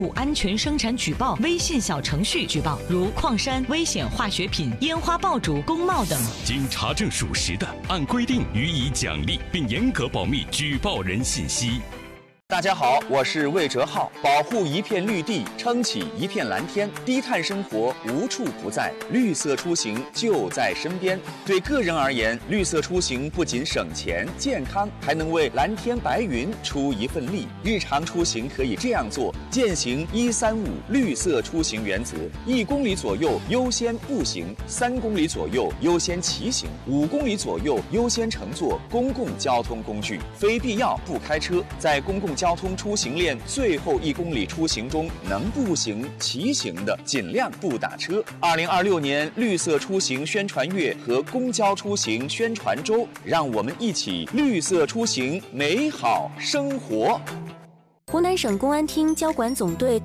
安全生产举报微信小程序举报，如矿山、危险化学品、烟花爆竹、工贸等。 经查证属实的，按规定予以奖励，并严格保密举报人信息。 大家好，我是魏哲浩。保护一片绿地，撑起一片蓝天，低碳生活无处不在，绿色出行就在身边。对个人而言，绿色出行不仅省钱、健康，还能为蓝天白云出一份力。日常出行可以这样做：践行135绿色出行原则，1公里左右优先步行，3公里左右优先骑行，5公里左右优先乘坐公共交通工具，非必要不开车。在公共交通出行链最后1公里出行中，能步行、骑行的尽量不打车。2026年绿色出行宣传月和公交出行宣传周，让我们一起绿色出行，美好生活。 湖南省公安厅交管总队